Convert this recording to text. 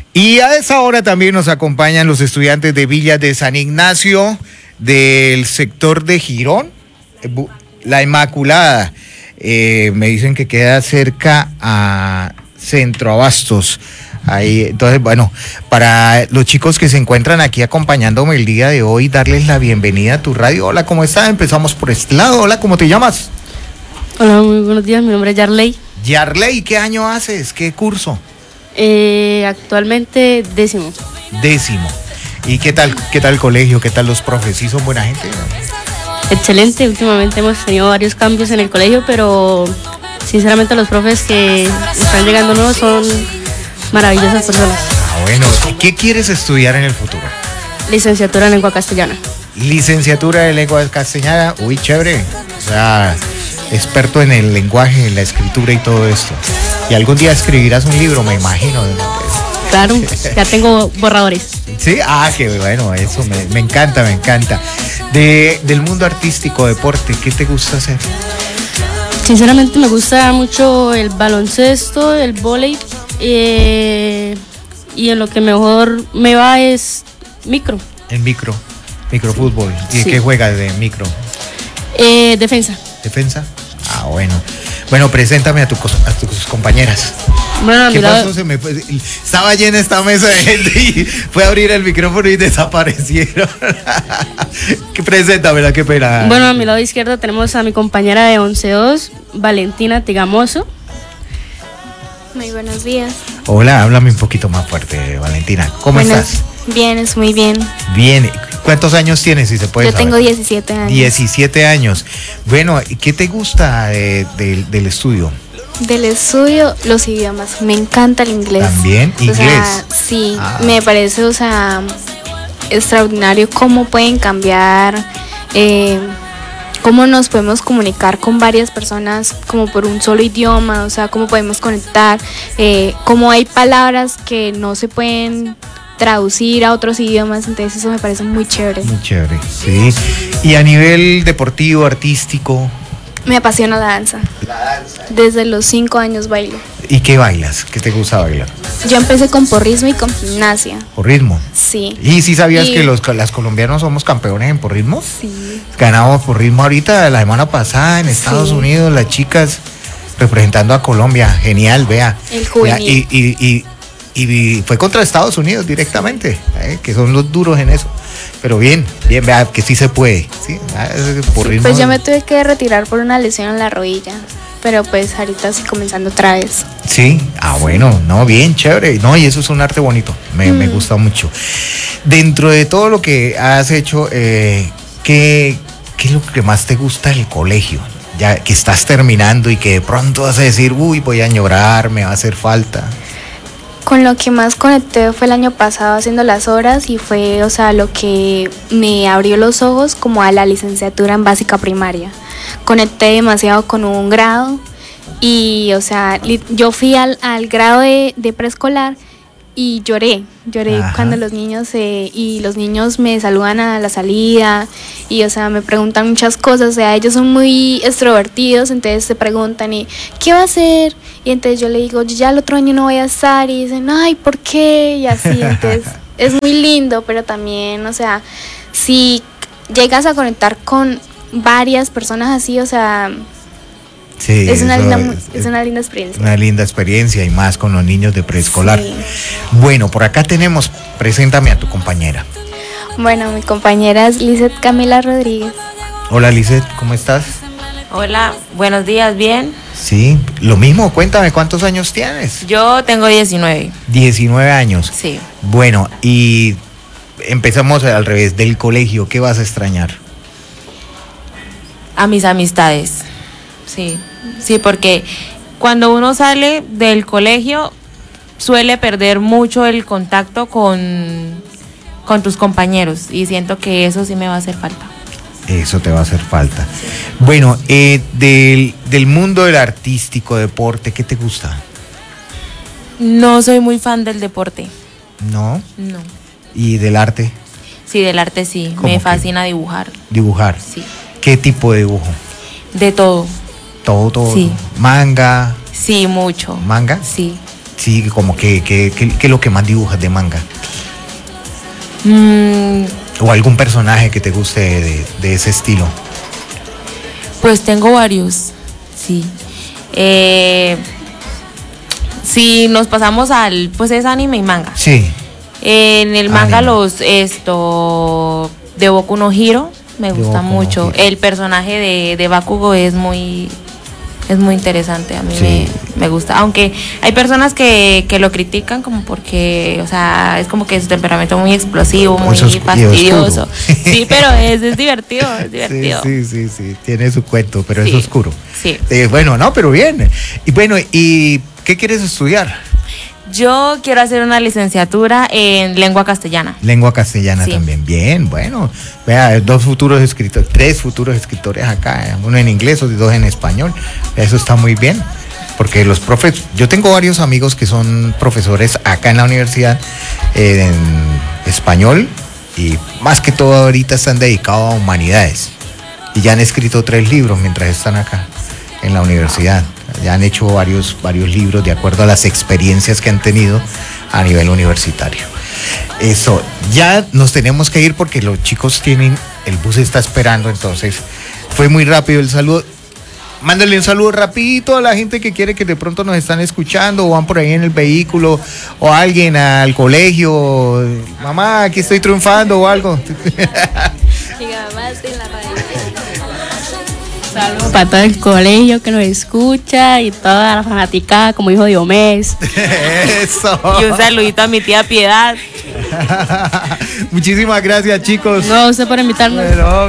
Y a esa hora también nos acompañan los estudiantes de Villa de San Ignacio del sector de Girón, La Inmaculada. Me dicen que queda cerca a Centro Abastos. Ahí, entonces, bueno, para los chicos que se encuentran aquí acompañándome el día de hoy, darles la bienvenida a tu radio. Hola, ¿cómo estás? Empezamos por este lado. Hola, ¿cómo te llamas? Hola, muy buenos días. Mi nombre es Yarley. Yarley, ¿qué año haces? ¿Qué curso? Actualmente 10º. 10º. ¿Y qué tal el colegio? ¿Qué tal los profes? ¿Sí son buena gente? Excelente. Últimamente hemos tenido varios cambios en el colegio, pero sinceramente los profes que están llegando nuevos son maravillosas personas. Bueno, ¿qué quieres estudiar en el futuro? Licenciatura en lengua castellana. Licenciatura de lengua castellana, uy, chévere. O sea, experto en el lenguaje, en la escritura y todo esto. Y algún día escribirás un libro, me imagino. Claro, ya tengo borradores. Sí, qué bueno, eso me encanta, me encanta. Del mundo artístico, deporte, ¿qué te gusta hacer? Sinceramente me gusta mucho el baloncesto, el vóley, y en lo que mejor me va es micro. En microfútbol. ¿Y sí. qué juegas de micro? Defensa. ¿Defensa? Bueno. Bueno, preséntame a tus compañeras. Bueno, a mi lado... Estaba llena esta mesa de gente y fue a abrir el micrófono y desaparecieron. Preséntamela, qué pena. Bueno, a mi lado izquierdo tenemos a mi compañera de 11-2, Valentina Tigamoso. Muy buenos días. Hola, háblame un poquito más fuerte, Valentina. ¿Cómo estás? Bien, muy bien. Bien. ¿Cuántos años tienes, si se puede Yo saber? tengo 17 años. 17 años. Bueno, ¿qué te gusta del estudio? Del estudio, los idiomas. Me encanta el inglés. ¿También? ¿Inglés? O sea, sí, me parece, extraordinario cómo pueden cambiar, cómo nos podemos comunicar con varias personas como por un solo idioma, o sea, cómo podemos conectar, cómo hay palabras que no se pueden traducir a otros idiomas, entonces eso me parece muy chévere. Muy chévere, sí. Y a nivel deportivo, artístico. Me apasiona la danza. La danza. Desde los 5 años bailo. ¿Y qué bailas? ¿Qué te gusta bailar? Yo empecé con porrismo y con gimnasia. ¿Porrismo? Sí. ¿Y sí sabías que las colombianos somos campeones en porrismo? Sí. Ganamos porrismo ahorita, la semana pasada en Estados Unidos, las chicas representando a Colombia. Genial, vea. El juvenil. Y fue contra Estados Unidos directamente, que son los duros en eso. Pero bien, vea que sí se puede. ¿Sí? Pues yo me tuve que retirar por una lesión en la rodilla, pero pues ahorita sí comenzando otra vez. Sí, bueno, no, bien, chévere. No, y eso es un arte bonito, me gusta mucho. Dentro de todo lo que has hecho, ¿qué es lo que más te gusta del colegio? Ya que estás terminando y que de pronto vas a decir, uy, voy a añorar, me va a hacer falta. Con lo que más conecté fue el año pasado haciendo las horas y fue, lo que me abrió los ojos como a la licenciatura en básica primaria. Conecté demasiado con un grado y, yo fui al grado de preescolar y lloré cuando los niños los niños me saludan a la salida y me preguntan muchas cosas, ellos son muy extrovertidos, entonces se preguntan y ¿qué va a hacer? Y entonces yo le digo, yo ya el otro año no voy a estar, y dicen, ay, ¿por qué? Y así, entonces es muy lindo, pero también, si llegas a conectar con varias personas así, sí, es una linda experiencia. Una linda experiencia y más con los niños de preescolar. Sí. Bueno, por acá preséntame a tu compañera. Bueno, mi compañera es Lizeth Camila Rodríguez. Hola Lizeth, ¿cómo estás? Hola, buenos días, ¿bien? Sí, lo mismo, cuéntame, ¿cuántos años tienes? Yo tengo 19. 19 años. Sí. Bueno, y empezamos al revés, del colegio, ¿qué vas a extrañar? A mis amistades, sí, porque cuando uno sale del colegio suele perder mucho el contacto con tus compañeros y siento que eso sí me va a hacer falta. Eso te va a hacer falta. Bueno, del mundo del artístico, deporte, ¿qué te gusta? No soy muy fan del deporte. ¿No? No. ¿Y del arte? Sí, del arte sí. Me fascina dibujar. ¿Dibujar? Sí. ¿Qué tipo de dibujo? De todo. Todo. Sí. ¿Manga? Sí, mucho. ¿Manga? Sí. Sí, como que es lo que más dibujas de manga. O algún personaje que te guste de ese estilo. Pues tengo varios, sí. Si nos pasamos al, pues es anime y manga. Sí. En el manga Anime. de Boku no Hero me De gusta Boku no mucho. Hero. El personaje de Bakugo es muy interesante, a mí Sí. me gusta. Aunque hay personas que lo critican como porque, o sea, es como que su temperamento muy explosivo, muy Eso es- y fastidioso. oscuro. Sí, pero es divertido, es divertido. Sí, tiene su cuento, pero es Sí, oscuro. sí. Bueno, no, pero bien. Y bueno, ¿y qué quieres estudiar? Yo quiero hacer una licenciatura en lengua castellana. Lengua castellana Sí. también. Bien, bueno. Vea, tres futuros escritores acá, uno en inglés y dos en español. Eso está muy bien. Porque los profes, yo tengo varios amigos que son profesores acá en la universidad en español y más que todo ahorita están dedicados a humanidades. Y ya han escrito 3 libros mientras están acá en la universidad. Ya han hecho varios libros de acuerdo a las experiencias que han tenido a nivel universitario. Eso, ya nos tenemos que ir porque los chicos el bus está esperando, entonces fue muy rápido el saludo. Mándale un saludo rapidito a la gente que quiere que de pronto nos están escuchando o van por ahí en el vehículo o alguien al colegio. Mamá, aquí estoy triunfando o algo. Saludos para todo el colegio que nos escucha y toda la fanaticada como hijo de Omés. Eso. Y un saludito a mi tía Piedad. Muchísimas gracias, chicos. No, usted por invitarnos. Bueno,